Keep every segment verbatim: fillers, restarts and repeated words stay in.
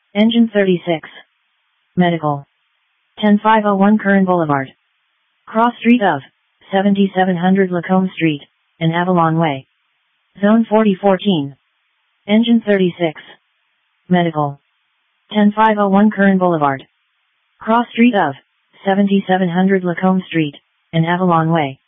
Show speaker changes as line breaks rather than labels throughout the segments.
Engine thirty-six. Medical. ten five oh one Curran Boulevard. Cross street of seventy-seven hundred Lacombe Street, and Avalon Way. Zone forty fourteen. Engine thirty-six. Medical. ten five oh one Curran Boulevard. Cross street of seventy-seven hundred Lacombe Street, and Avalon Way.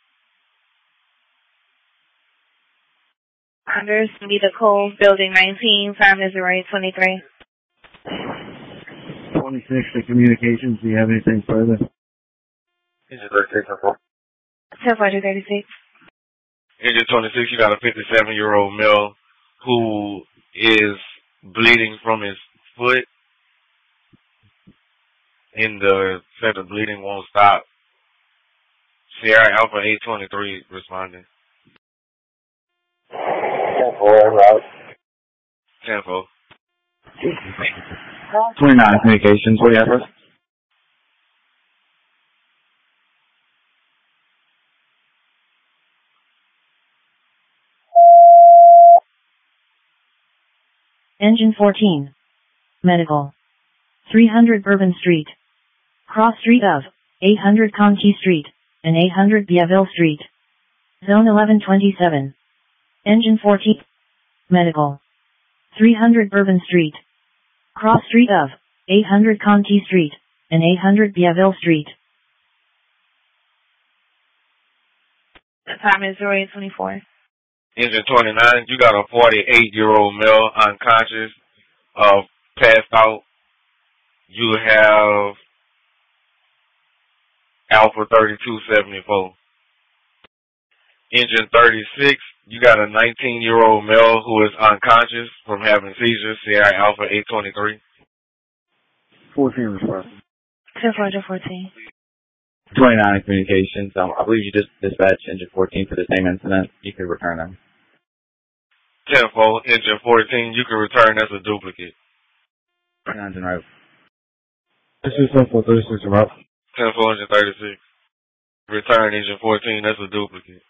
Under Medical, Building nineteen, time is zero eight twenty-three.
twenty-six to communications. Do you have anything further?
Engine thirty-six, ten four.
ten four thirty-six.
Engine twenty-six, you got a fifty-seven-year-old male who is bleeding from his foot, and the said the bleeding won't stop. Sierra Alpha eight twenty-three responding.
ten four, en route.
ten four.
twenty-nine communications. What do you have for us?
Engine fourteen. Medical. three hundred Bourbon Street. Cross street of eight hundred Conti Street, and eight hundred Biaville Street. Zone eleven twenty-seven. Engine fourteen. Medical. three hundred Bourbon Street. Cross street of eight hundred Conti Street, and eight hundred Biaville Street.
The time is zero eight twenty-four.
Engine twenty-nine, you got a forty-eight-year-old male unconscious, uh, passed out. You have Alpha thirty-two seventy-four. Engine thirty-six, you got a nineteen-year-old male who is unconscious from having seizures, Sierra Alpha eight twenty-three.
fourteen response.
ten four fourteen.
twenty-nine communications. Um, I believe you just dispatched Engine fourteen for the same incident. You could return them.
ten four, Engine fourteen, you can return as a duplicate.
twenty-nine's en route.
This is ten four thirty-six en route.
ten four, Engine thirty-six. Return Engine fourteen as a duplicate.